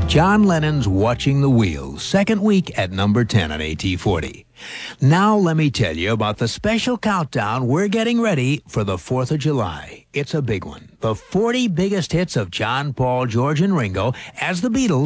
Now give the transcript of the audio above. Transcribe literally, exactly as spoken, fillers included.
John Lennon's Watching the Wheels, second week at number ten on A T forty. Now let me tell you about the special countdown we're getting ready for the fourth of July. It's a big one. The forty biggest hits of John, Paul, George, and Ringo as the Beatles